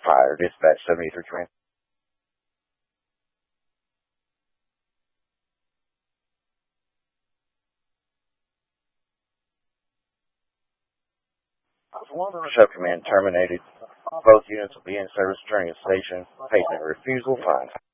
Fire Dispatch 73 Command. Show command terminated. Both units will be in service during a station. Patient refusal fine.